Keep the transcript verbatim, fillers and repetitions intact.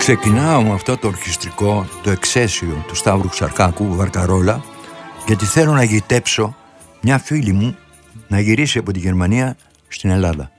Ξεκινάω με αυτό το ορχιστρικό, το εξαίσιο του Σταύρου Ξαρχάκου, Βαρκαρόλα, γιατί θέλω να γητέψω μια φίλη μου να γυρίσει από τη Γερμανία στην Ελλάδα.